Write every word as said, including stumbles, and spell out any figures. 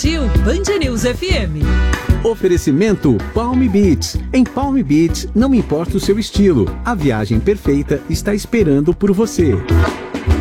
Curtiu Band News F M. Oferecimento Palm Beach. Em Palm Beach, não importa o seu estilo, a viagem perfeita está esperando por você.